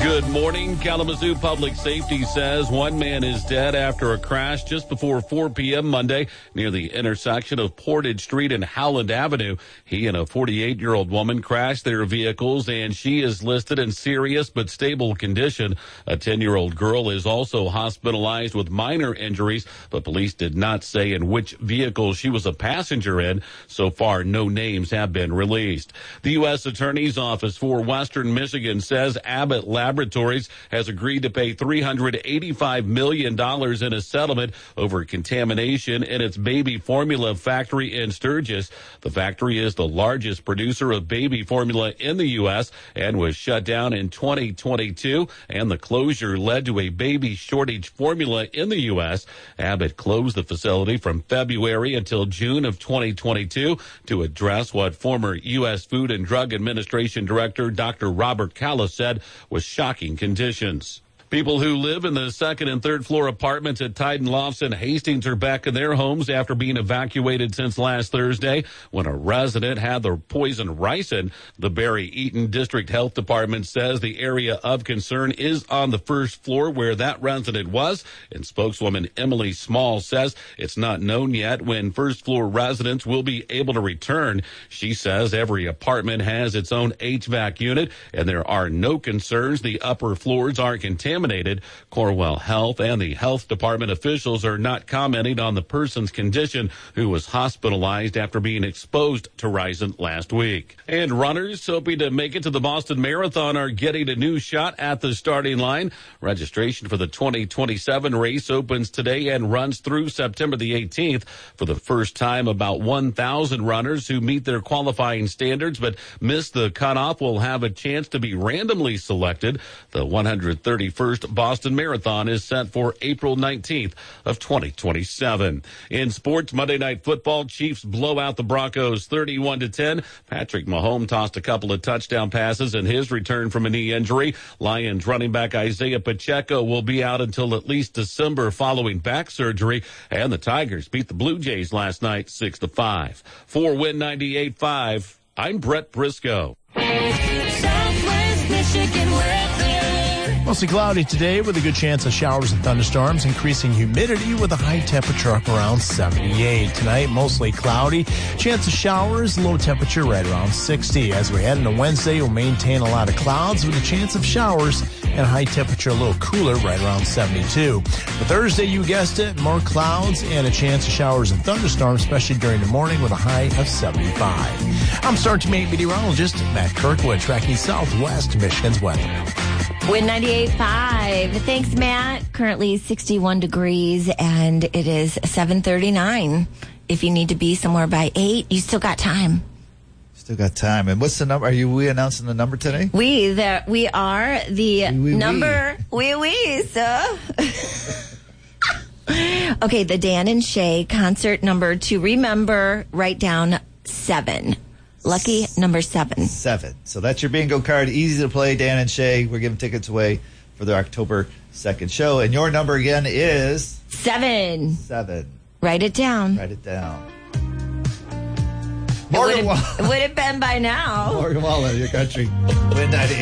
Good morning. Kalamazoo Public Safety says one man is dead after a crash just before 4 p.m. Monday near the intersection of Portage Street and Howland Avenue. He and a 48-year-old woman crashed their vehicles, and she is listed in serious but stable condition. A 10-year-old girl is also hospitalized with minor injuries, but police did not say in which vehicle she was a passenger in. So far, no names have been released. The U.S. Attorney's Office for Western Michigan says Abbott Laboratories has agreed to pay $385 million in a settlement over contamination in its baby formula factory in Sturgis. The factory is the largest producer of baby formula in the U.S. and was shut down in 2022, and the closure led to a baby shortage formula in the U.S. Abbott closed the facility from February until June of 2022 to address what former U.S. Food and Drug Administration Director Dr. Robert Callis said was shocking conditions. People who live in the second and third floor apartments at Titan Lofts in Hastings are back in their homes after being evacuated since last Thursday when a resident had the poison ricin. The Barry Eaton District Health Department says the area of concern is on the first floor where that resident was, and spokeswoman Emily Small says it's not known yet when first floor residents will be able to return. She says every apartment has its own HVAC unit and there are no concerns the upper floors are contaminated. Corewell Health and the health department officials are not commenting on the person's condition who was hospitalized after being exposed to ricin last week. And runners hoping to make it to the Boston Marathon are getting a new shot at the starting line. Registration for the 2027 race opens today and runs through September the 18th. For the first time, about 1,000 runners who meet their qualifying standards but miss the cutoff will have a chance to be randomly selected. The 131st Boston Marathon is set for April 19th of 2027. In sports, Monday Night Football, Chiefs blow out the Broncos 31-10. Patrick Mahomes tossed a couple of touchdown passes in his return from a knee injury. Lions running back Isaiah Pacheco will be out until at least December following back surgery. And the Tigers beat the Blue Jays last night 6-5. For Win 98.5, I'm Brett Briscoe. Southwest Michigan weather. Mostly cloudy today with a good chance of showers and thunderstorms, increasing humidity with a high temperature up around 78. Tonight, mostly cloudy, chance of showers, low temperature right around 60. As we head into Wednesday, we'll maintain a lot of clouds with a chance of showers and a high temperature a little cooler right around 72. For Thursday, you guessed it, more clouds and a chance of showers and thunderstorms, especially during the morning with a high of 75. I'm Sergeant Mate Meteorologist Matt Kirkwood, tracking Southwest Michigan's weather. Win 98.5. Thanks, Matt. Currently 61 degrees, and it is 7:39. If you need to be somewhere by 8, you still got time. Still got time. And what's the number? Are we announcing the number today? We are the number. So. Okay, the Dan and Shay concert number to remember. Write down 7. Lucky number 7. 7. So that's your bingo card. Easy to play, Dan and Shay. We're giving tickets away for their October 2nd show. And your number again is? 7. 7. Write it down. Write it down. It would have been by now. Morgan Wallen, your country. Win 98.